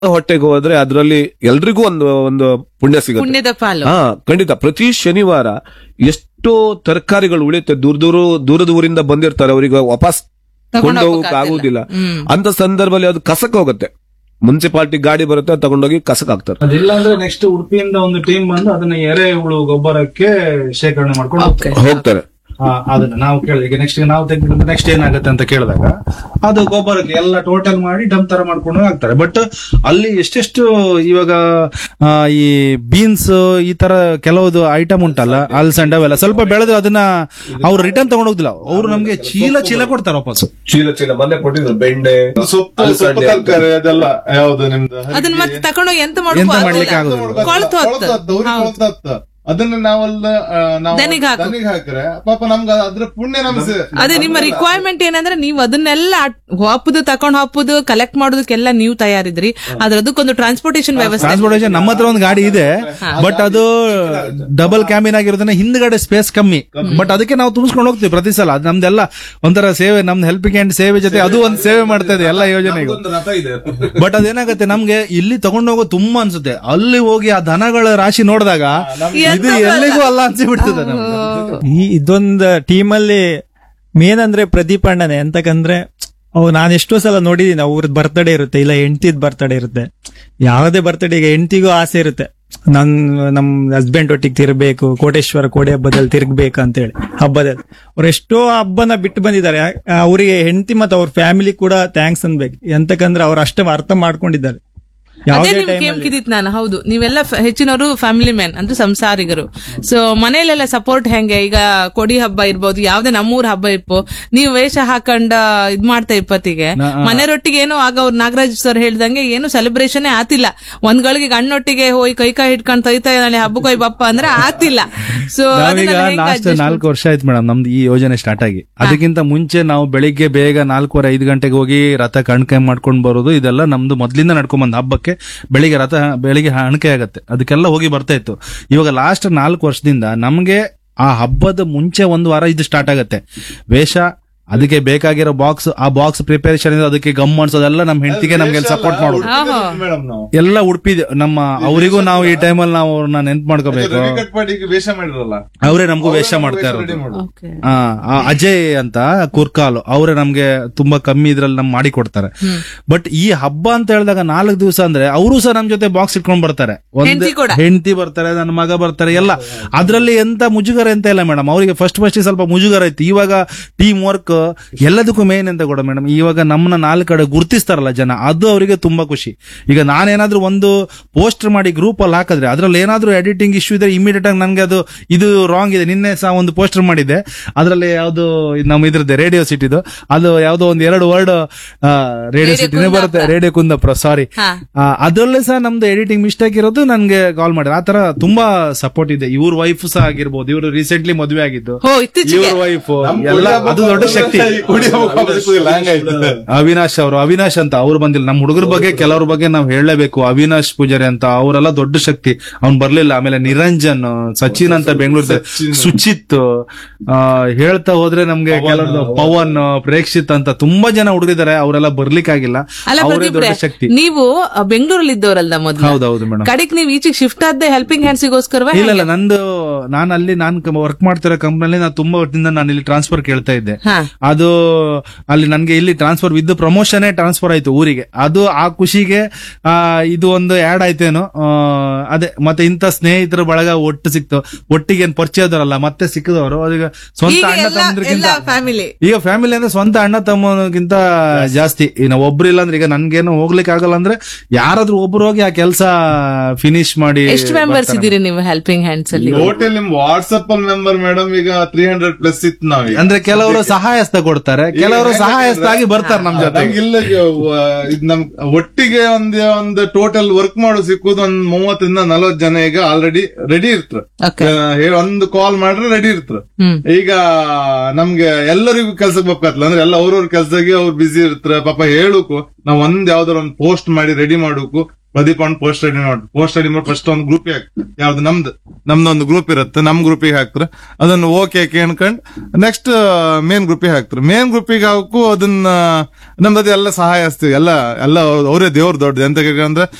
ಹೊಟ್ಟೆಗೆ ಹೋದ್ರೆ ಅದರಲ್ಲಿ ಎಲ್ರಿಗೂ ಒಂದು ಒಂದು ಪುಣ್ಯ ಸಿಗುತ್ತೆ. ಪುಣ್ಯದ ಪಾಲು. ಹಾ, ಖಂಡಿತ. ಪ್ರತಿ ಶನಿವಾರ ಎಷ್ಟೋ ತರಕಾರಿಗಳು ಉಳಿಯುತ್ತೆ. ದೂರದ ಊರಿಂದ ಬಂದಿರ್ತಾರೆ, ಅವರಿಗೆ ವಾಪಸ್ ಕೊಂಡೋಗಕ್ ಆಗುದಿಲ್ಲ. ಅಂತ ಸಂದರ್ಭದಲ್ಲಿ ಅದು ಕಸಕ್ ಹೋಗುತ್ತೆ. ಮುನ್ಸಿಪಾಲಿಟಿ ಗಾಡಿ ಬರುತ್ತೆ, ತಗೊಂಡೋಗಿ ಕಸಕ್ ಹಾಕ್ತಾರೆ. ಅದಿಲ್ಲ ಅಂದ್ರೆ ನೆಕ್ಸ್ಟ್ ಉಡುಪಿಯಿಂದ ಒಂದು ಟೀಮ್ ಬಂದು ಅದನ್ನ ಎರೆಹುಳು ಗೊಬ್ಬರಕ್ಕೆ ಶೇಖರಣೆ ಮಾಡ್ಕೊಂಡು ಹೋಗ್ತಾರೆ. ಅದನ್ನ ನಾವು ಕೇಳಿದ ಈಗ ನಾವು ತೆಗೆದ್ರೆ ನೆಕ್ಸ್ಟ್ ಏನಾಗುತ್ತೆ ಅಂತ ಕೇಳಿದಾಗ ಅದು ಗೊಬ್ಬರಕ್ಕೆ ಎಲ್ಲ ಟೋಟಲ್ ಮಾಡಿ ಡಂಪ್ ತರ ಮಾಡ್ಕೊಂಡು ಹಾಕ್ತಾರೆ. ಬಟ್ ಅಲ್ಲಿ ಎಷ್ಟೆಷ್ಟು ಇವಾಗ ಈ ಬೀನ್ಸ್ ಈ ತರ ಕೆಲವುದು ಐಟಮ್ ಉಂಟಲ್ಲ, ಅಲ್ಸಂಡ್ ಅವೆಲ್ಲ ಸ್ವಲ್ಪ ಬೆಳೆದು ಅದನ್ನ ಅವ್ರು ರಿಟರ್ನ್ ತಗೊಂಡ್ ಹೋಗುದಿಲ್ಲ, ಅವ್ರು ನಮ್ಗೆ ಚೀಲ ಕೊಡ್ತಾರೆ ವಾಪಸ್. ಚೀಲ ಮೊನ್ನೆ ಕೊಟ್ಟಿದ್ರು, ಬೆಂಡೆ, ಸೊಪ್ಪು ತರಕಾರಿ ಅದೆಲ್ಲ ಯಾವ್ದು ನಿಮ್ದು ಅದನ್ನ ಮತ್ತೆ ತಗೊಂಡೋಗಿ ಎಂತ ಮಾಡ್ಲಿಕ್ಕೆ ಆಗುದಿಲ್ಲ. ಅದನ್ನ ನಾವೆಲ್ಲ ದನಿಗೆ ಹಾಕ್ರೆ ಪಾಪ ನಮ್ಗೆ ಅದ್ರ ಪುಣ್ಯ ನಮ್ಗೆ. ಅದೇ ನಿಮ್ಮ ರಿಕ್ವೈರ್ಮೆಂಟ್ ಏನಂದ್ರೆ ನೀವು ಅದನ್ನೆಲ್ಲ ತಕೊಂಡ್ ಹಾಪುದು ಕಲೆಕ್ಟ್ ಮಾಡೋದಕ್ಕೆಲ್ಲ ನೀವು ತಯಾರಿದ್ರಿ, ಆದ್ರೆ ಅದಕ್ಕೊಂದು ಟ್ರಾನ್ಸ್ಪೋರ್ಟೇಷನ್ ವ್ಯವಸ್ಥೆ. ನಮ್ಮ ಹತ್ರ ಒಂದು ಗಾಡಿ ಇದೆ, ಬಟ್ ಅದು ಡಬಲ್ ಕ್ಯಾಬಿನ್ ಆಗಿರೋದನ್ನ ಹಿಂದ್ಗಡೆ ಸ್ಪೇಸ್ ಕಮ್ಮಿ, ಬಟ್ ಅದಕ್ಕೆ ನಾವು ತುಂಬಿಸ್ಕೊಂಡು ಹೋಗ್ತೀವಿ ಪ್ರತಿ ಸಲ. ಅದು ನಮ್ದೆಲ್ಲ ಒಂಥರ ಸೇವೆ, ನಮ್ದು ಹೆಲ್ಪಿಂಗ್ ಹ್ಯಾಂಡ್ ಸೇವೆ ಜೊತೆ ಅದು ಒಂದು ಸೇವೆ ಮಾಡ್ತಾ ಇದೆ ಎಲ್ಲ ಯೋಜನೆಗೂ. ಬಟ್ ಅದೇನಾಗುತ್ತೆ, ನಮ್ಗೆ ಇಲ್ಲಿ ತಗೊಂಡೋಗೋ ತುಂಬಾ ಅನ್ಸುತ್ತೆ, ಅಲ್ಲಿ ಹೋಗಿ ಆ ದನಗಳ ರಾಶಿ ನೋಡಿದಾಗ ಇದು ಎಲ್ಲಿಗೂ ಅಲ್ಲ ಅನ್ಸಿಬಿಡ್ತದೆ. ಇದೊಂದು ಟೀಮಲ್ಲಿ ಮೇನ್ ಅಂದ್ರೆ ಪ್ರದೀಪ್ ಅಣ್ಣನೇ. ಎಂತಕಂದ್ರೆ ನಾನು ಎಷ್ಟೋ ಸಲ ನೋಡಿದೀನಿ, ಅವ್ರದ್ದು ಬರ್ತಡೇ ಇರುತ್ತೆ, ಇಲ್ಲ ಹೆಂಡತಿದ್ ಬರ್ತಡೇ ಇರುತ್ತೆ, ಯಾವುದೇ ಬರ್ತಡೇಗೆ ಹೆಂಡತಿಗೂ ಆಸೆ ಇರುತ್ತೆ, ನಮ್ ಹಸ್ಬೆಂಡ್ ಒಟ್ಟಿಗೆ ತಿರ್ಬೇಕು, ಕೋಟೇಶ್ವರ ಕೋಡೆ ಹಬ್ಬದಲ್ಲಿ ತಿರ್ಗ್ಬೇಕು ಅಂತೇಳಿ. ಹಬ್ಬದಲ್ಲಿ ಅವ್ರು ಎಷ್ಟೋ ಹಬ್ಬನ ಬಿಟ್ಟು ಬಂದಿದ್ದಾರೆ. ಅವರಿಗೆ ಹೆಂಡತಿ ಮತ್ತು ಅವ್ರ ಫ್ಯಾಮಿಲಿ ಕೂಡ ಥ್ಯಾಂಕ್ಸ್ ಅನ್ಬೇಕು. ಎಂತಕಂದ್ರೆ ಅವ್ರು ಅಷ್ಟೇ ಅರ್ಥ ಮಾಡ್ಕೊಂಡಿದ್ದಾರೆ. ನಾನು ಹೌದು, ನೀವೆಲ್ಲ ಹೆಚ್ಚಿನವರು ಫ್ಯಾಮಿಲಿ ಮ್ಯಾನ್ ಅಂದ್ರೆ ಸಂಸಾರಿಗರು. ಸೊ ಮನೆಯಲ್ಲೆಲ್ಲ ಸಪೋರ್ಟ್ ಹೆಂಗೆ, ಈಗ ಕೊಡಿ ಹಬ್ಬ ಇರ್ಬೋದು, ಯಾವ್ದೇ ನಮ್ಮೂರ್ ಹಬ್ಬ ಇರ್ಬೋದು, ನೀವು ವೇಷ ಹಾಕೊಂಡ ಇದ್ ಮಾಡ್ತಾ ಇಪ್ಪತ್ತಿಗೆ ಮನೆಯೊಟ್ಟಿಗೆ ಏನೋ ಆಗ ಅವ್ರು ನಾಗರಾಜ್ ಸರ್ ಹೇಳ್ದಂಗೆ ಏನು ಸೆಲೆಬ್ರೇಷನ್ ಆತಿಲ್ಲ. ಒಂದ್ಗಳಿಗೆ ಗಣ್ಣೊಟ್ಟಿಗೆ ಹೋಗಿ ಕೈ ಹಿಡ್ಕೊಂಡು ತೈತಾ ಹಬ್ಬಕ್ಕೆ ಹೋಯ್ ಬಪ್ಪ ಅಂದ್ರೆ ಆತಿಲ್ಲ. ಸೊ ಲಾಸ್ಟ್ 4 ವರ್ಷ ಆಯ್ತು ಮೇಡಮ್ ನಮ್ದು ಈ ಯೋಜನೆ ಸ್ಟಾರ್ಟ್ ಆಗಿ. ಅದಕ್ಕಿಂತ ಮುಂಚೆ ನಾವು ಬೆಳಿಗ್ಗೆ ಬೇಗ 4:30-5 ಗಂಟೆಗೆ ಹೋಗಿ ರಥ ಕಣ್ಕೈ ಮಾಡ್ಕೊಂಡು ಬರೋದು, ಇದೆಲ್ಲ ನಮ್ದು ಮೊದ್ಲಿಂದ ನಡ್ಕೊಂಡ್ ಬಂದ. ಹಬ್ಬಕ್ಕೆ ಬೆಳಿಗ್ಗೆ ಹಣಕೆ ಆಗತ್ತೆ, ಅದಕ್ಕೆಲ್ಲ ಹೋಗಿ ಬರ್ತಾ ಇತ್ತು. ಇವಾಗ ಲಾಸ್ಟ್ 4 ವರ್ಷದಿಂದ ನಮ್ಗೆ ಆ ಹಬ್ಬದ ಮುಂಚೆ 1 ವಾರ ಇದು ಸ್ಟಾರ್ಟ್ ಆಗತ್ತೆ. ವೇಷ, ಅದಕ್ಕೆ ಬೇಕಾಗಿರೋ ಬಾಕ್ಸ್, ಆ ಬಾಕ್ಸ್ ಪ್ರಿಪರೇಷನ್, ಅದಕ್ಕೆ ಗಮ್ ಅನ್ಸೋದೆಲ್ಲ ನಮ್ ಹೆಂಡತಿಗೆ ನಮ್ಗೆ ಸಪೋರ್ಟ್ ಮಾಡೋದು ಎಲ್ಲ ಉಡುಪಿ ನಮ್ಮ. ಅವರಿಗೂ ನಾವು ಈ ಟೈಮಲ್ಲಿ ನಾವು ಅವ್ರನ್ನ ನೆನ್ಪು ಮಾಡ್ಕೋಬೇಕು. ಅವರೇ ನಮಗೂ ವೇಷ ಮಾಡ್ತಾ ಇರೋದು. ಅಜಯ್ ಅಂತ ಕುರ್ಕಾಲು ಅವರೇ ನಮ್ಗೆ ತುಂಬಾ ಕಮ್ಮಿ ಇದ್ರಲ್ಲಿ ನಮ್ ಮಾಡಿ ಕೊಡ್ತಾರೆ. ಬಟ್ ಈ ಹಬ್ಬ ಅಂತ ಹೇಳಿದಾಗ 4 ದಿವಸ ಅಂದ್ರೆ ಅವರು ಸಹ ನಮ್ ಜೊತೆ ಬಾಕ್ಸ್ ಇಟ್ಕೊಂಡ್ ಬರ್ತಾರೆ. ಹೆಂಡತಿ ಬರ್ತಾರೆ, ನನ್ನ ಮಗ ಬರ್ತಾರೆ, ಎಲ್ಲ ಅದ್ರಲ್ಲಿ ಎಂತ ಮುಜುಗರ ಎಂತ ಇಲ್ಲ ಮೇಡಮ್. ಅವರಿಗೆ ಫಸ್ಟ್ ಸ್ವಲ್ಪ ಮುಜುಗರ ಇತ್ತು. ಇವಾಗ ಟೀಮ್ ವರ್ಕ್ ಎಲ್ಲದಕ್ಕೂ ಮೇನ್ ಅಂತ ಕೂಡ ಮೇಡಮ್. ಇವಾಗ ನಮ್ಮನ್ನ 4 ಕಡೆ ಗುರ್ತಿಸ್ತಾರಲ್ಲ ಜನ, ಅದು ಅವರಿಗೆ ತುಂಬಾ ಖುಷಿ. ಈಗ ನಾನೇನಾದ್ರೂ ಒಂದು ಪೋಸ್ಟರ್ ಮಾಡಿ ಗ್ರೂಪ್ ಅಲ್ಲಿ ಹಾಕಿದ್ರೆ ಅದ್ರಲ್ಲಿ ಏನಾದ್ರೂ ಎಡಿಟಿಂಗ್ ಇಶ್ಯೂ ಇದ್ರೆ ಇಮಿಡಿಯೇಟ್ ಆಗಿ ನನ್ಗೆ ಅದು ಇದು ರಾಂಗ್ ಇದೆ. ನಿನ್ನೆ ಸಹ ಒಂದು ಪೋಸ್ಟರ್ ಮಾಡಿದ್ದೆ, ಅದ್ರಲ್ಲಿ ಯಾವ್ದು ನಮ್ಮ ಇದ್ರದ್ದು ರೇಡಿಯೋ ಸಿಟಿದು, ಅದು ಯಾವ್ದೋ ಒಂದು 2 ವರ್ಡ್ ರೇಡಿಯೋ ಸಿಟಿನೇ ಬರುತ್ತೆ, ರೇಡಿಯೋ ಕುಂದಾಪುರ, ಸಾರಿ. ಅದರಲ್ಲೇ ಸಹ ನಮ್ದು ಎಡಿಟಿಂಗ್ ಮಿಸ್ಟೇಕ್ ಇರೋದು ನನ್ಗೆ ಕಾಲ್ ಮಾಡಿದ್ರೆ. ಆ ತರ ತುಂಬಾ ಸಪೋರ್ಟ್ ಇದೆ. ಇವ್ರ ವೈಫ್ ಸಹ ಆಗಿರ್ಬೋದು, ಇವರು ರೀಸೆಂಟ್ಲಿ ಮದುವೆ ಆಗಿದ್ದು, ಇವ್ರ ವೈಫ್ ಎಲ್ಲ ಅದು ದೊಡ್ಡ ಶಕ್ತಿ. ಅವಿನಾಶ್ ಅಂತ ಅವ್ರು ಬಂದಿಲ್ಲ. ನಮ್ಮ ಹುಡುಗರ ಬಗ್ಗೆ ಕೆಲವ್ರ ಬಗ್ಗೆ ನಾವು ಹೇಳಲೇಬೇಕು. ಅವಿನಾಶ್ ಪೂಜಾರಿ ಅಂತ ಅವರೆಲ್ಲ ದೊಡ್ಡ ಶಕ್ತಿ, ಅವ್ನ್ ಬರ್ಲಿಲ್ಲ. ಆಮೇಲೆ ನಿರಂಜನ್, ಸಚಿನ್ ಅಂತ ಬೆಂಗಳೂರು, ಸುಚಿತ್, ಹೇಳ್ತಾ ಹೋದ್ರೆ ನಮ್ಗೆ ಕೆಲವ್ರದ್ದು ಪವನ್, ಪ್ರೇಕ್ಷಿತ್ ಅಂತ ತುಂಬಾ ಜನ ಹುಡುಗಿದ್ದಾರೆ. ಅವರೆಲ್ಲ ಬರ್ಲಿಕ್ಕಾಗಿಲ್ಲ. ಅವರೇ ದೊಡ್ಡ ಶಕ್ತಿ. ನೀವು ಬೆಂಗಳೂರಲ್ಲಿ ಇದ್ದವರಲ್ಲ ಮೊದಲು? ಹೌದೌದು ಮೇಡಮ್. ಕಡೆಗೆ ನೀವು ಈಚೆಗೆ ಶಿಫ್ಟ್ ಆದ ಹೆಲ್ಪಿಂಗ್ ಹ್ಯಾಂಡ್ಸ್ಗೋಸ್ಕರ? ಇಲ್ಲ, ನಾನು ವರ್ಕ್ ಮಾಡ್ತಿರೋ ಕಂಪ್ನಿಯಲ್ಲಿ ನಾನು ತುಂಬಾ ವರ್ಷದಿಂದ ನಾನು ಇಲ್ಲಿ ಟ್ರಾನ್ಸ್ಫರ್ ಕೇಳ್ತಾ ಇದ್ದೆ. ಅದು ಅಲ್ಲಿ ನನ್ಗೆ ಇಲ್ಲಿ ಟ್ರಾನ್ಸ್ಫರ್ ವಿದ್ ಪ್ರಮೋಷನ್ ಟ್ರಾನ್ಸ್ಫರ್ ಆಯ್ತು ಊರಿಗೆ. ಅದು ಆ ಖುಷಿಗೆ ಇದು ಒಂದು ಆಡ್ ಆಯ್ತೇನೋ. ಅದೇ ಮತ್ತೆ ಇಂಥ ಸ್ನೇಹಿತರ ಬಳಗ ಒಟ್ಟು ಸಿಕ್ತು. ಒಟ್ಟಿಗೆ ಏನ್ ಪರಿಚಯದವರಲ್ಲ, ಮತ್ತೆ ಸಿಕ್ಕದವರು. ಅದೀಗ ಸ್ವಂತ ಅಣ್ಣ ತಮ್ಮಂದ್ರಿಗಿಂತ, ಈಗ ಫ್ಯಾಮಿಲಿ ಅಂದ್ರೆ ಸ್ವಂತ ಅಣ್ಣ ತಮ್ಮಗಿಂತ ಜಾಸ್ತಿ. ನಾವು ಒಬ್ರು ಇಲ್ಲ ಅಂದ್ರೆ, ಈಗ ನನ್ಗೇನು ಹೋಗ್ಲಿಕ್ಕೆ ಆಗಲ್ಲ ಅಂದ್ರೆ ಯಾರಾದ್ರೂ ಒಬ್ರು ಹೋಗಿ ಆ ಕೆಲಸ ಫಿನಿಶ್ ಮಾಡಿ. ಎಷ್ಟು ಮೆಂಬರ್ಸ್ ಇದ್ದೀರಿ ನೀವು ಹೆಲ್ಪಿಂಗ್ ಹ್ಯಾಂಡ್ಸ್ ಅಲ್ಲಿ? ಟೋಟಲ್ ನಿಮ್ ವಾಟ್ಸ್ಆಪ್ ಅಲ್ಲಿ ಮೆಂಬರ್ ಮೇಡಮ್ ಈಗ 300+ ಇತ್ತು. ನಾವೀಗ ಅಂದ್ರೆ ಕೆಲವರು ಸಹಾಯಸ್ತ ಕೊಡ್ತಾರೆ, ಕೆಲವರು ಸಹಾಯಸ್ತಾಗಿ ಬರ್ತಾರೆ ನಮ್ ಜೊತೆ. ನಮ್ ಒಟ್ಟಿಗೆ ಒಂದು ಟೋಟಲ್ ವರ್ಕ್ ಮಾಡೋ ಸಿಕ್ಕುದು ಒಂದ್ 30-40 ಜನ ಈಗ ಆಲ್ರೆಡಿ ರೆಡಿ ಇರ್ತಾರೆ. ಒಂದು ಕಾಲ್ ಮಾಡ್ರೆ ರೆಡಿ ಇರ್ತಾರೆ. ಈಗ ನಮ್ಗೆ ಎಲ್ಲರಿಗೂ ಕೆಲ್ಸಕ್ಕೆ ಬೇಕಾಗ್ತಲ್ಲ, ಅಂದ್ರೆ ಎಲ್ಲ ಅವ್ರವ್ರ ಕೆಲ್ಸಕ್ಕೆ ಅವ್ರು ಬಿಸಿ ಇರ್ತಾರೆ. ಪಾಪ ಹೇಳೋಕು ನಾವ್ ಯಾವ್ದಾರ ಒಂದು ಪೋಸ್ಟ್ ಮಾಡಿ ರೆಡಿ ಮಾಡೋಕು ಪ್ರದೀಪ್ ಅಣ್ಣ ಪೋಸ್ಟ್ ರೆಡಿ ಮಾಡಿ ಫಸ್ಟ್ ಒಂದು ಗ್ರೂಪ್ ಹಾಕ್ತಾರೆ, ಯಾವ್ದು ನಮ್ದೊಂದು ಗ್ರೂಪ್ ಇರುತ್ತೆ, ನಮ್ ಗ್ರೂಪಿಗೆ ಹಾಕ್ತಾರೆ, ಅದನ್ನ ಓಕೆ ಕೇಳ್ಕೊಂಡ್ ನೆಕ್ಸ್ಟ್ ಮೇನ್ ಗ್ರೂಪಿಗೆ ಹಾಕ್ತಾರೆ. ಮೇನ್ ಗ್ರೂಪಿಗೆ ಹಾಕು ಅದನ್ನ ನಮ್ದು ಎಲ್ಲ ಸಹಾಯ ಹಚ್ತೀವಿ, ಎಲ್ಲ ಅವರೇ ದೇವ್ರ ದೊಡ್ಡದು. ಎಂತ ಅಂದ್ರೆ